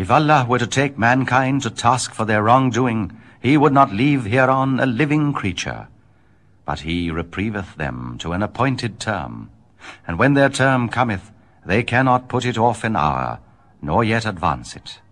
If Allah were to take mankind to task for their wrongdoing, he would not leave hereon a living creature. But he reprieveth them to an appointed term, and when their term cometh, they cannot put it off an hour, nor yet advance it.